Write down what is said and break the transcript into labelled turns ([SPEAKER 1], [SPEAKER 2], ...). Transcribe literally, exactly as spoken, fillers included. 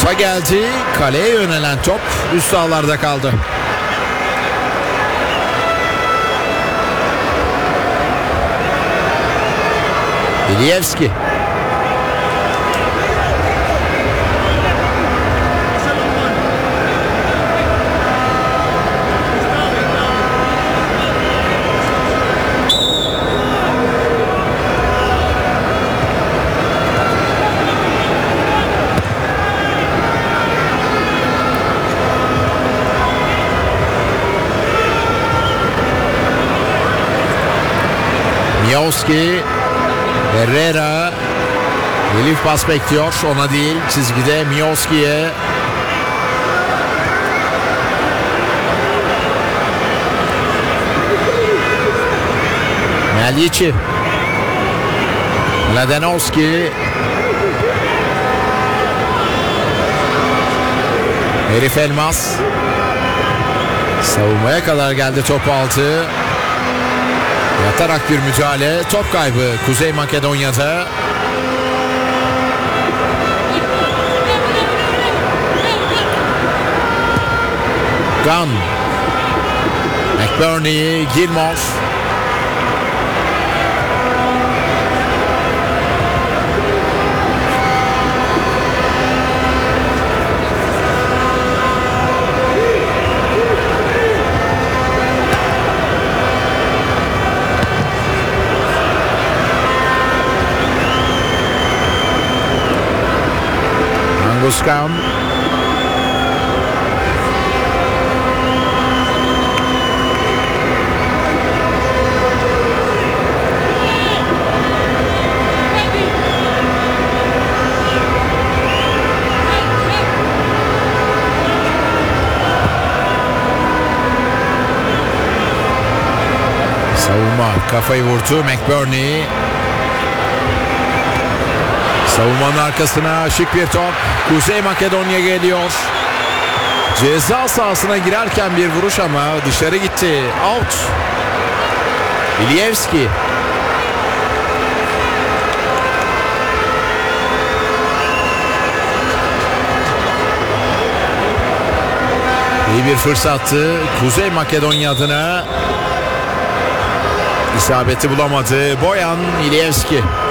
[SPEAKER 1] Kafa geldi. Kaleye yönelen top üst ağlarda kaldı. Ilievski. Miovski, Herrera, Elif pas bekliyor, ona değil, çizgide Miovski'ye. Meljici, Mladenovski, Elif Elmas, savunmaya kadar geldi, top altı. Yatarak bir müdahale, top kaybı Kuzey Makedonya'da. Gunn, McBurney, Gilmore. Anguskan. Savunma kafayı vurdu McBurney. Savunmanın arkasına şık bir top. Kuzey Makedonya geliyor. Ceza sahasına girerken bir vuruş ama dışarı gitti. Out. Ilievski. İyi bir fırsattı Kuzey Makedonya adına. İsabeti bulamadı Bojan Ilievski.